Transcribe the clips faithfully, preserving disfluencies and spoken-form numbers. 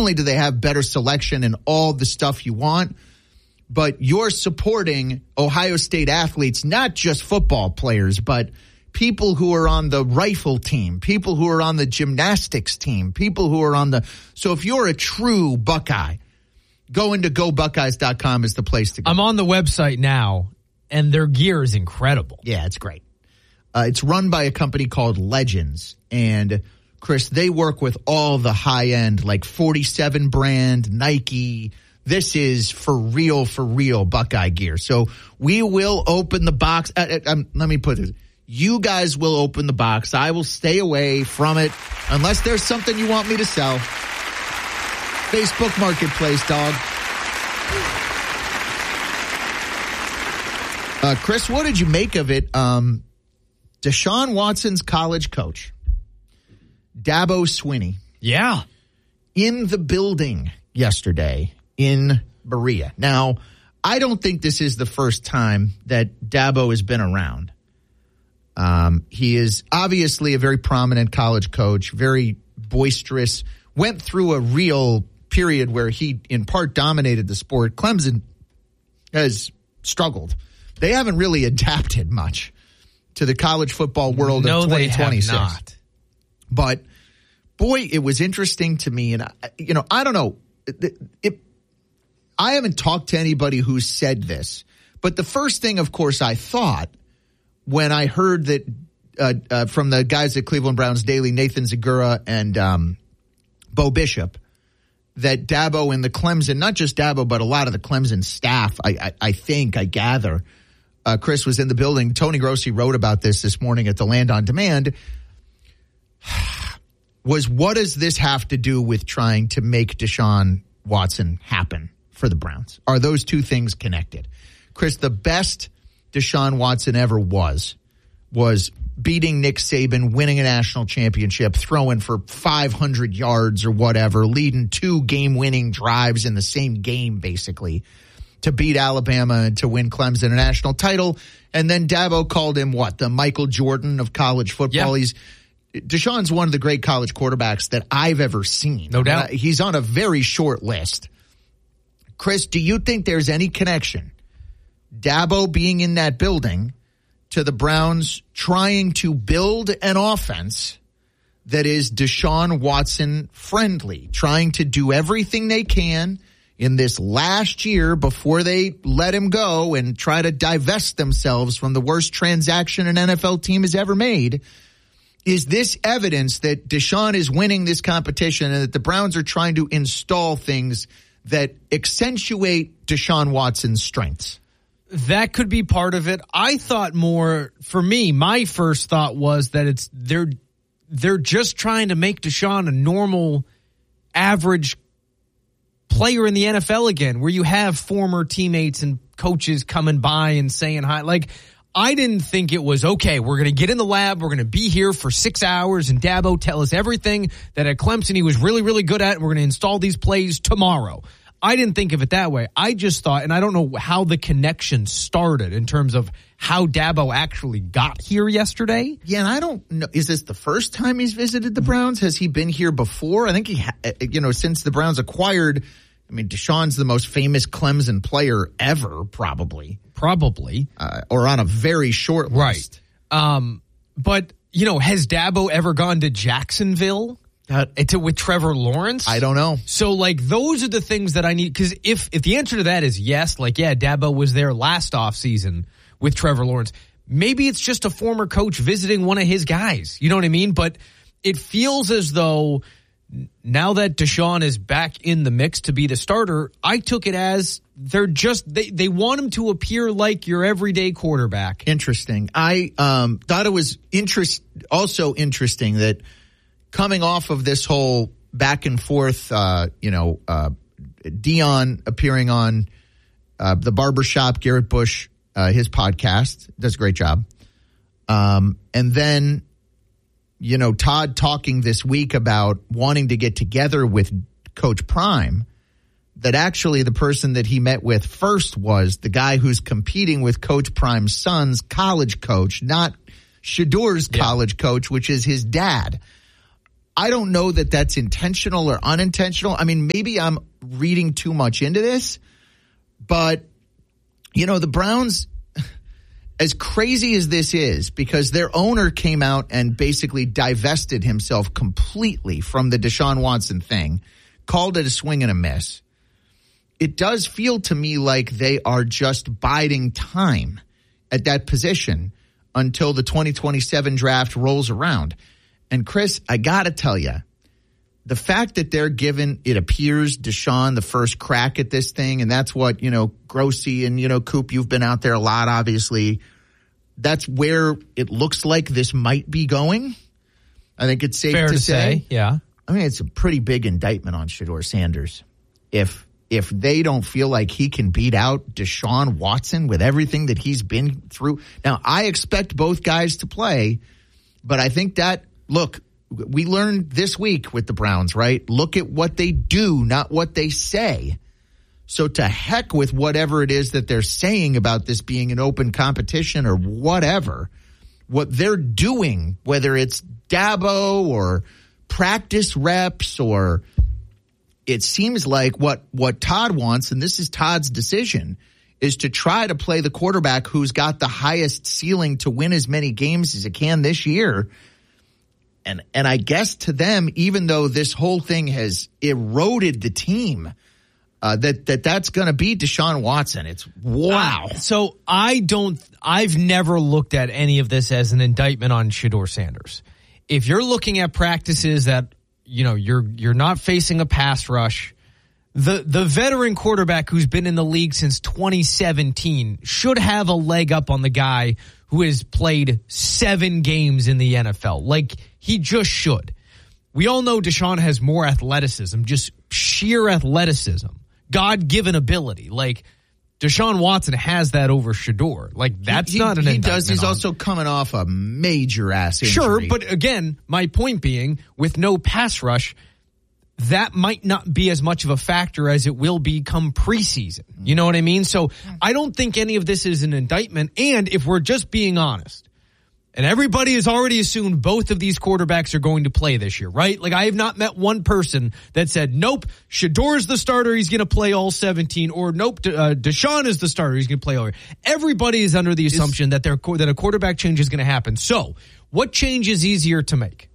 only do they have better selection and all the stuff you want, but you're supporting Ohio State athletes, not just football players, but people who are on the rifle team, people who are on the gymnastics team, people who are on the – so if you're a true Buckeye, going to go buckeyes dot com is the place to go. I'm on the website now, and their gear is incredible. Yeah, it's great. Uh, it's run by a company called Legends, and Chris, they work with all the high-end, like forty-seven brand, Nike. This is for real, for real Buckeye gear. So we will open the box. Uh, uh, um, let me put this. You guys will open the box. I will stay away from it unless there's something you want me to sell. Facebook Marketplace, dog. Uh, Chris, what did you make of it? Um, Deshaun Watson's college coach, Dabo Swinney. Yeah. In the building yesterday in Berea. Now, I don't think this is the first time that Dabo has been around. Um, he is obviously a very prominent college coach, very boisterous, went through a real period where he in part dominated the sport. Clemson has struggled. They haven't really adapted much to the college football world no, of twenty twenty-six. They have not. But boy, it was interesting to me. And, I, you know, I don't know. It, it, I haven't talked to anybody who said this. But the first thing, of course, I thought when I heard that uh, uh, from the guys at Cleveland Browns Daily, Nathan Zagura and um, Bo Bishop, that Dabo and the Clemson, not just Dabo, but a lot of the Clemson staff, I, I, I think, I gather, uh, Chris was in the building. Tony Grossi wrote about this this morning at the Land on Demand, was what does this have to do with trying to make Deshaun Watson happen for the Browns? Are those two things connected? Chris, the best Deshaun Watson ever was, was beating Nick Saban, winning a national championship, throwing for five hundred yards or whatever, leading two game-winning drives in the same game, basically, to beat Alabama and to win Clemson a national title. And then Dabo called him, what, the Michael Jordan of college football? Yeah. He's Deshaun's one of the great college quarterbacks that I've ever seen. No doubt. Uh, he's on a very short list. Chris, do you think there's any connection, Dabo being in that building, to the Browns trying to build an offense that is Deshaun Watson friendly, trying to do everything they can in this last year before they let him go and try to divest themselves from the worst transaction an N F L team has ever made? Is this evidence that Deshaun is winning this competition and that the Browns are trying to install things that accentuate Deshaun Watson's strengths? That could be part of it. I thought more, for me, my first thought was that it's they're they're just trying to make Deshaun a normal, average player in the N F L again, where you have former teammates and coaches coming by and saying hi. Like, I didn't think it was, okay, we're going to get in the lab, we're going to be here for six hours, and Dabo tell us everything that at Clemson he was really, really good at, and we're going to install these plays tomorrow. I didn't think of it that way. I just thought, and I don't know how the connection started in terms of how Dabo actually got here yesterday. Yeah, and I don't know. Is this the first time he's visited the Browns? Has he been here before? I think he, ha- you know, since the Browns acquired, I mean, Deshaun's the most famous Clemson player ever, probably. Probably. Uh, or on a very short list. Right. Um, but, you know, has Dabo ever gone to Jacksonville? Uh, to, with Trevor Lawrence? I don't know. So, like, those are the things that I need. Because if, if the answer to that is yes, like, yeah, Dabo was there last offseason with Trevor Lawrence, maybe it's just a former coach visiting one of his guys. You know what I mean? But it feels as though now that Deshaun is back in the mix to be the starter, I took it as they're just, they, they want him to appear like your everyday quarterback. Interesting. I um, thought it was interest, also interesting that coming off of this whole back and forth, uh, you know, uh, Dion appearing on uh, the Barbershop, Garrett Bush, uh, his podcast, does a great job. Um, and then, you know, Todd talking this week about wanting to get together with Coach Prime, that actually the person that he met with first was the guy who's competing with Coach Prime's son's college coach, not Shador's yeah. college coach, which is his dad. I don't know that that's intentional or unintentional. I mean, maybe I'm reading too much into this, but, you know, the Browns, as crazy as this is, because their owner came out and basically divested himself completely from the Deshaun Watson thing, called it a swing and a miss. It does feel to me like they are just biding time at that position until the twenty twenty-seven draft rolls around. And Chris, I got to tell you, the fact that they're giving, it appears, Deshaun the first crack at this thing, and that's what, you know, Grossi and, you know, Coop, you've been out there a lot, obviously. That's where it looks like this might be going. I think it's safe Fair to, to say. say. Yeah. I mean, it's a pretty big indictment on Shedeur Sanders. If if they don't feel like he can beat out Deshaun Watson with everything that he's been through. Now, I expect both guys to play, but I think that, look, we learned this week with the Browns, right? Look at what they do, not what they say. So to heck with whatever it is that they're saying about this being an open competition or whatever, what they're doing, whether it's Dabo or practice reps, or it seems like what, what Todd wants, and this is Todd's decision, is to try to play the quarterback who's got the highest ceiling to win as many games as he can this year. And and I guess to them, even though this whole thing has eroded the team, uh, that, that that's going to be Deshaun Watson. It's wow. Uh, so I don't, I've never looked at any of this as an indictment on Shedeur Sanders. If you're looking at practices that, you know, you're you're not facing a pass rush, the the veteran quarterback who's been in the league since twenty seventeen should have a leg up on the guy who has played seven games in the N F L. Like, he just should. We all know Deshaun has more athleticism, just sheer athleticism, God-given ability. Like, Deshaun Watson has that over Shedeur. Like, that's he, not an he indictment. He does. He's on. also coming off a major ass injury. Sure, but again, my point being, with no pass rush, that might not be as much of a factor as it will be come preseason. You know what I mean? So I don't think any of this is an indictment. And if we're just being honest, and everybody has already assumed both of these quarterbacks are going to play this year, right? Like, I have not met one person that said, nope, Shedeur's the starter, he's going to play all seventeen, or nope, uh, Deshaun is the starter, he's going to play all. Everybody is under the assumption that they're, that a quarterback change is going to happen. So what change is easier to make?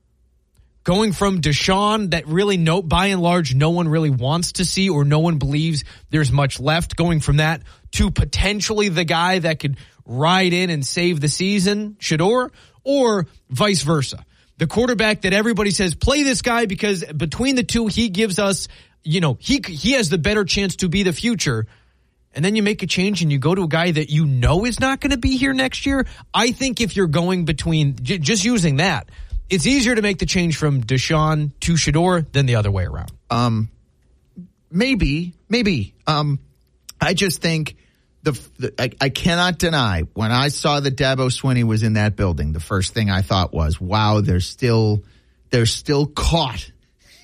Going from Deshaun, that really, no, by and large, no one really wants to see, or no one believes there's much left, going from that to potentially the guy that could ride in and save the season, Shedeur, or vice versa. The quarterback that everybody says, play this guy because between the two, he gives us, you know, he he has the better chance to be the future. And then you make a change and you go to a guy that you know is not going to be here next year. I think if you're going between, j- just using that, it's easier to make the change from Deshaun to Shedeur than the other way around. Um, maybe, maybe. Um, I just think the, the I, I cannot deny when I saw that Dabo Swinney was in that building, the first thing I thought was, "Wow, they're still they're still caught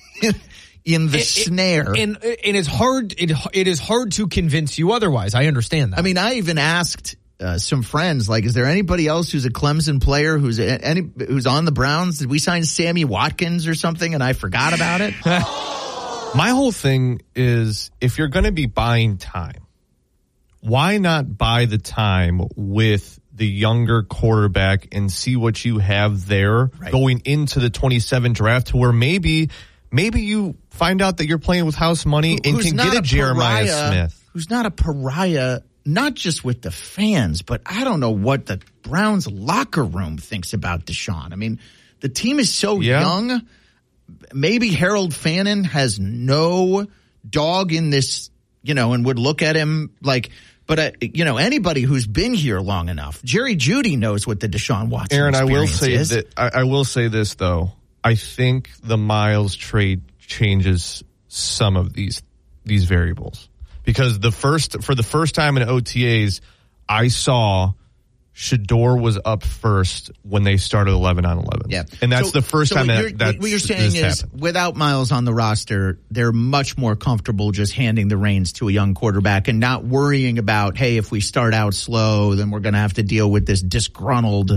in the it, snare." It, and and it's hard. It it is hard to convince you otherwise. I understand that. I mean, I even asked Uh, some friends, like, is there anybody else who's a Clemson player who's a, any who's on the Browns? Did we sign Sammy Watkins or something and I forgot about it? My whole thing is, if you're going to be buying time, why not buy the time with the younger quarterback and see what you have there right. going into the twenty-seven draft, to where maybe maybe you find out that you're playing with house money Who, and can get a, a Jeremiah pariah, Smith. Who's not a pariah, not just with the fans, but I don't know what the Browns locker room thinks about Deshaun. I mean, the team is so yeah. young. Maybe Harold Fannin has no dog in this, you know, and would look at him like, but, uh, you know, anybody who's been here long enough, Jerry Jeudy knows what the Deshaun Watson Aaron, I will say is. that I, I will say this, though. I think the Miles trade changes some of these these variables. Because the first, for the first time in O T As, I saw Shedeur was up first when they started eleven on eleven. Yeah. And that's so, the first so time what that you're, what you're saying is, happened. Without Miles on the roster, they're much more comfortable just handing the reins to a young quarterback and not worrying about, hey, if we start out slow, then we're going to have to deal with this disgruntled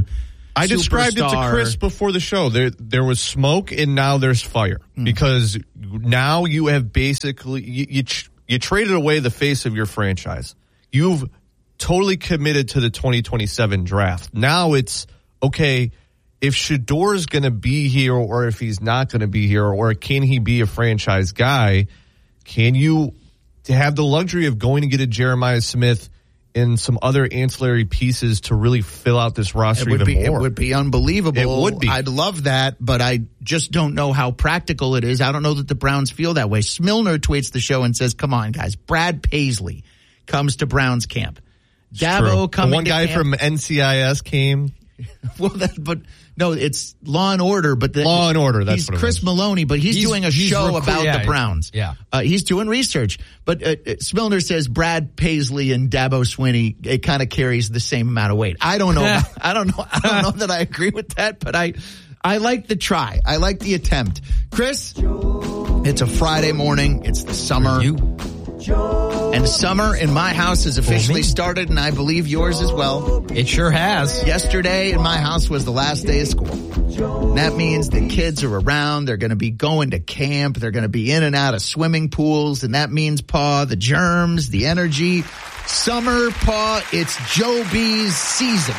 I described it to Chris before the show. There there was smoke and now there's fire. Mm. Because now you have basically, you, you, you traded away the face of your franchise. You've totally committed to the twenty twenty-seven draft. Now it's, okay, if Shedeur is going to be here or if he's not going to be here, or can he be a franchise guy, can you to have the luxury of going to get a Jeremiah Smith and some other ancillary pieces to really fill out this roster it would even be, more? It would be unbelievable. It would be. I'd love that, but I just don't know how practical it is. I don't know that the Browns feel that way. Smilner tweets the show and says, come on, guys. Brad Paisley comes to Browns camp. Dabo coming the one to guy camp. from N C I S came. Well, that, but no, it's Law and Order. But the, Law and Order. That's he's what it Chris is. Maloney, but he's, He's- doing a he's show recruit- about yeah, the Browns. yeah. uh, he's doing research. But uh, uh, Smilner says Brad Paisley and Dabo Swinney, it kind of carries the same amount of weight. I don't know. about, I don't know. I don't know that I agree with that, but I, I like the try. I like the attempt. Chris, it's a Friday morning. It's the summer. You. And summer in my house has officially started, and I believe yours as well. It sure has. Yesterday in my house was the last day of school. And that means the kids are around. They're going to be going to camp. They're going to be in and out of swimming pools. And that means, Pa, the germs, the energy. Summer, Pa, it's Joe B's season.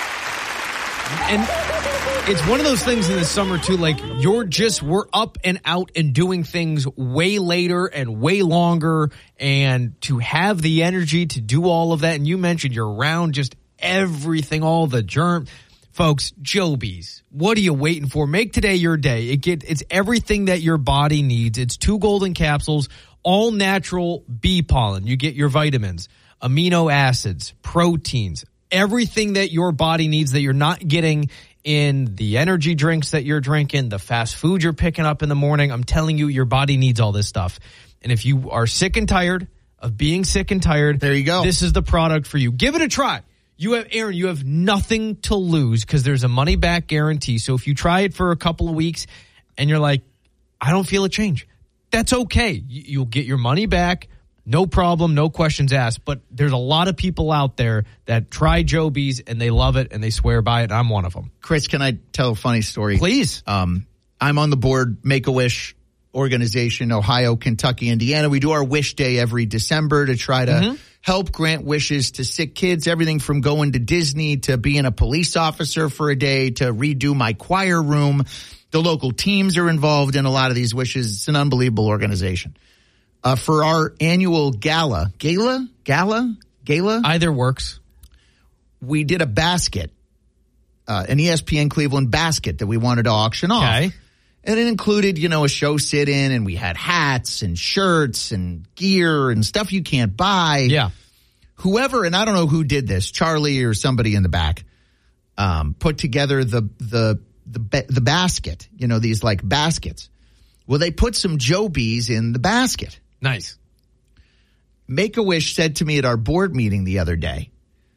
And it's one of those things in the summer too, like you're just, we're up and out and doing things way later and way longer, and to have the energy to do all of that. And you mentioned you're around just everything, all the germ. Folks, Jobies, what are you waiting for? Make today your day. It get, it's everything that your body needs. It's two golden capsules, all natural bee pollen. You get your vitamins, amino acids, proteins, everything that your body needs that you're not getting in the energy drinks that you're drinking, the fast food you're picking up in the morning. I'm telling you, your body needs all this stuff. And if you are sick and tired of being sick and tired, there you go. This is the product for you. Give it a try. You have, Aaron, you have nothing to lose because there's a money back guarantee. So if you try it for a couple of weeks and you're like, I don't feel a change, that's okay. You'll get your money back. No problem, no questions asked. But there's a lot of people out there that try Jobies and they love it and they swear by it. I'm one of them. Chris, can I tell a funny story? Please. Um, I'm on the board, Make-A-Wish organization, Ohio, Kentucky, Indiana. We do our Wish Day every December to try to mm-hmm. help grant wishes to sick kids, everything from going to Disney to being a police officer for a day to redo my choir room. The local teams are involved in a lot of these wishes. It's an unbelievable organization. Uh, for our annual gala, gala, gala, gala, either works. We did a basket, uh, an E S P N Cleveland basket that we wanted to auction off. Okay. And it included, you know, a show sit-in, and we had hats and shirts and gear and stuff you can't buy. Yeah. Whoever, and I don't know who did this, Charlie or somebody in the back, um, put together the the the the basket. You know, these like baskets. Well, they put some Jobies in the basket. Nice. Make-A-Wish said to me at our board meeting the other day,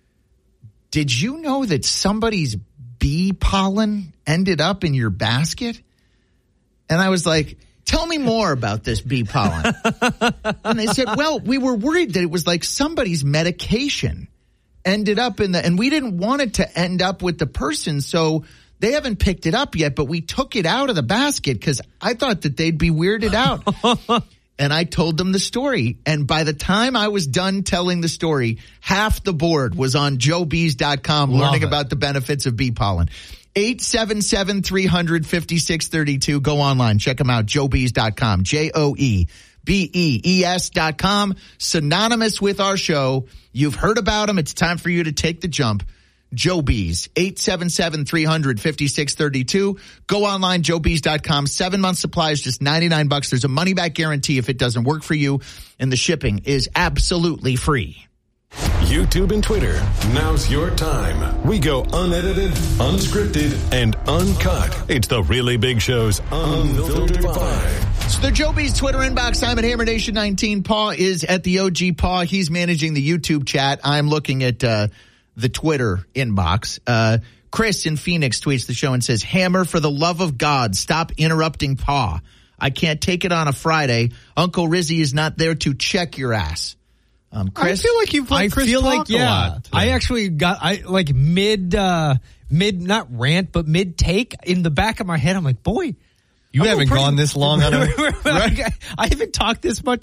did you know that somebody's bee pollen ended up in your basket? And I was like, tell me more about this bee pollen. And they said, well, we were worried that it was like somebody's medication ended up in the, and we didn't want it to end up with the person. So they haven't picked it up yet, but we took it out of the basket because I thought that they'd be weirded out. And I told them the story. And by the time I was done telling the story, half the board was on joe bees dot com learning it. about the benefits of bee pollen. eight seven seven, three hundred, five six three two. Go online. Check them out. joe bees dot com. J O E B E E S dot com. Synonymous with our show. You've heard about them. It's time for you to take the jump. Jobies, eight seven seven, three hundred, five six three two. Go online, joe bees dot com. Seven month supply is just ninety-nine bucks. There's a money back guarantee if it doesn't work for you, and the shipping is absolutely free. YouTube and Twitter, now's your time. We go unedited, unscripted, and uncut. It's the Really Big Show's Unfiltered Five. So the Jobies Twitter inbox, I'm at Hammer Nation nineteen. Paul is at the O G Paul. He's managing the YouTube chat. I'm looking at uh the Twitter inbox. Uh, Chris in Phoenix tweets the show and says, Hammer, for the love of God, stop interrupting Pa. I can't take it on a Friday. Uncle Rizzy is not there to check your ass. Um, Chris, I feel like you've let I Chris feel talk like a yeah. lot today. I actually got I like mid uh mid not rant but mid take in the back of my head. I'm like, boy, You I'm haven't pretty- gone this long on a. I haven't talked this much